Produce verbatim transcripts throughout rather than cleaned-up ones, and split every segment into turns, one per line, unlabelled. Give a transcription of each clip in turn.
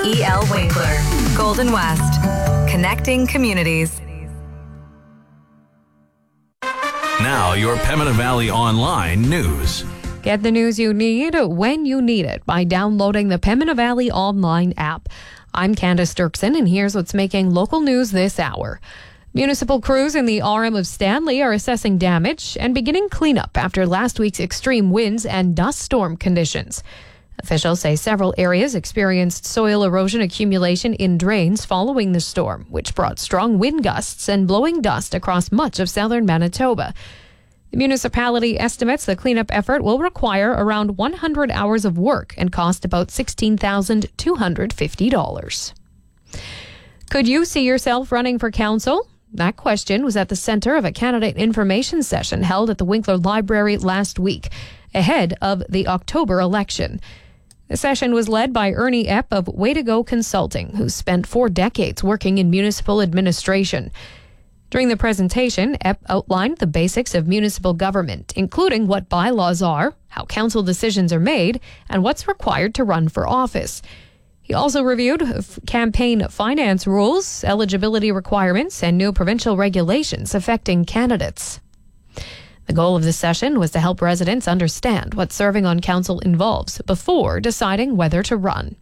E L Winkler, Golden West, connecting communities.
Now, your Pembina Valley Online news.
Get the news you need when you need it by downloading the Pembina Valley Online app. I'm Candace Dirksen, and here's what's making local news this hour. Municipal crews in the R M of Stanley are assessing damage and beginning cleanup after last week's extreme winds and dust storm conditions. Officials say several areas experienced soil erosion accumulation in drains following the storm, which brought strong wind gusts and blowing dust across much of southern Manitoba. The municipality estimates the cleanup effort will require around one hundred hours of work and cost about sixteen thousand two hundred fifty dollars. Could you see yourself running for council? That question was at the centre of a candidate information session held at the Winkler Library last week, ahead of the October election. The session was led by Ernie Epp of Way to Go Consulting, who spent four decades working in municipal administration. During the presentation, Epp outlined the basics of municipal government, including what bylaws are, how council decisions are made, and what's required to run for office. He also reviewed campaign finance rules, eligibility requirements, and new provincial regulations affecting candidates. The goal of the session was to help residents understand what serving on council involves before deciding whether to run.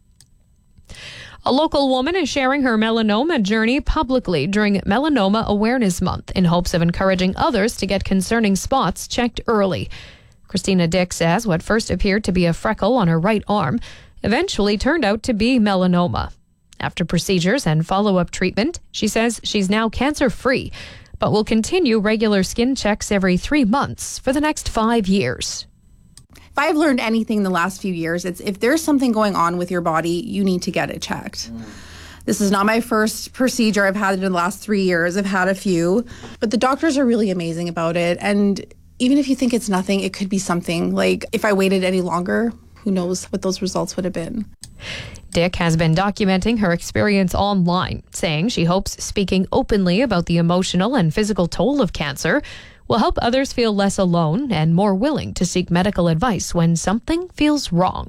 A local woman is sharing her melanoma journey publicly during Melanoma Awareness Month in hopes of encouraging others to get concerning spots checked early. Christina Dick says what first appeared to be a freckle on her right arm eventually turned out to be melanoma. After procedures and follow-up treatment, she says she's now cancer-free, but will continue regular skin checks every three months for the next five years.
If I've learned anything in the last few years, it's if there's something going on with your body, you need to get it checked. Mm. This is not my first procedure. I've had it in the last three years. I've had a few, but the doctors are really amazing about it. And even if you think it's nothing, it could be something. Like if I waited any longer, who knows what those results would have been. Dick has been documenting her experience online, saying she hopes speaking openly about the emotional and physical toll of cancer will help others feel less alone and more willing to seek medical advice when something feels wrong.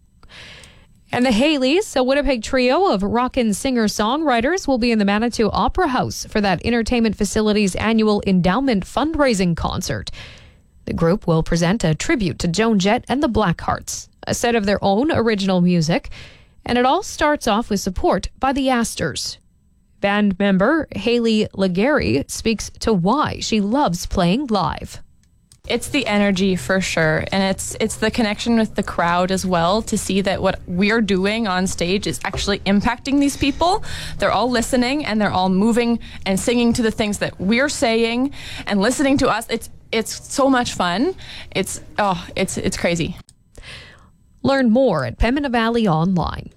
And the Haleys, a Winnipeg trio of rockin' singer-songwriters, will be in the Manitou Opera House for that entertainment facility's annual endowment fundraising concert. The group will present a tribute to Joan Jett and the Blackhearts, a set of their own original music, and it all starts off with support by the Astors. Band member Haley Legary speaks to why she loves playing live.
It's the energy for sure, and it's it's the connection with the crowd as well, to see that what we're doing on stage is actually impacting these people. They're all listening and they're all moving and singing to the things that we're saying and listening to us. It's it's so much fun. It's oh, it's it's crazy.
Learn more at Pembina Valley Online.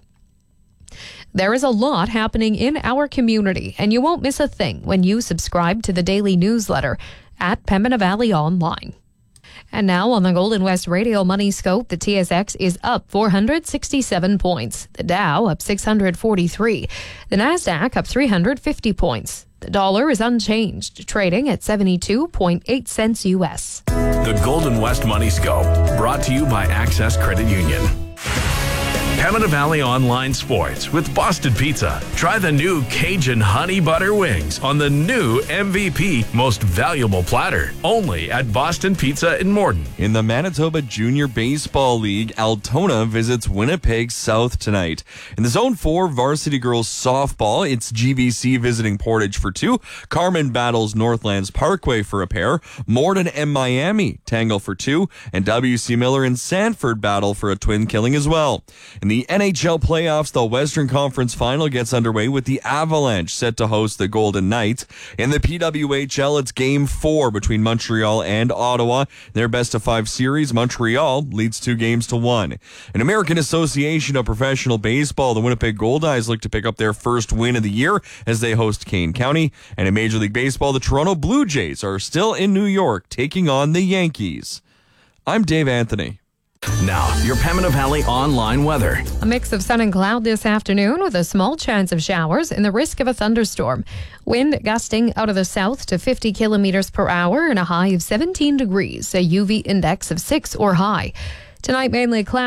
There is a lot happening in our community, and you won't miss a thing when you subscribe to the daily newsletter at Pembina Valley Online. And now on the Golden West Radio Money Scope, the T S X is up four hundred sixty-seven points. The Dow up six hundred forty-three. The Nasdaq up three hundred fifty points. The dollar is unchanged, trading at seventy-two point eight cents U S.
The Golden West Money Scope, brought to you by Access Credit Union. Pembina Valley Online Sports with Boston Pizza. Try the new Cajun Honey Butter Wings on the new M V P Most Valuable Platter. Only at Boston Pizza in Morden.
In the Manitoba Junior Baseball League, Altona visits Winnipeg South tonight. In the Zone four Varsity Girls Softball, it's G B C visiting Portage for two. Carmen battles Northlands Parkway for a pair. Morden and Miami tangle for two. And W C Miller and Sanford battle for a twin killing as well. In the N H L playoffs, the Western Conference Final gets underway with the Avalanche set to host the Golden Knights. In the P W H L, it's Game four between Montreal and Ottawa. Their best-of-five series, Montreal leads two games to one. In American Association of Professional Baseball, the Winnipeg Goldeyes look to pick up their first win of the year as they host Kane County. And in Major League Baseball, the Toronto Blue Jays are still in New York, taking on the Yankees. I'm Dave Anthony.
Now, your Pembina Valley Online weather.
A mix of sun and cloud this afternoon with a small chance of showers and the risk of a thunderstorm. Wind gusting out of the south to fifty kilometers per hour and a high of seventeen degrees, a U V index of six or high. Tonight, mainly cloudy.